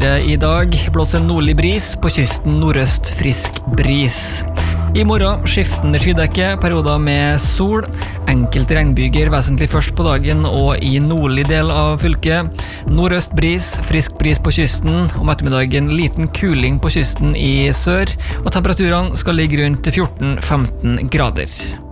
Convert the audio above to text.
været I dag. Blåser nordlig bris, på kysten nordøst frisk bris. I morgen skiftende skydekke, perioder med sol, enkelte regnbyger vesentlig først på dagen og I nordlig del av fylket. Nordøst bris, frisk bris på kysten, om ettermiddagen liten kuling på kysten I sør, og temperaturene skal ligge rundt 14-15 grader.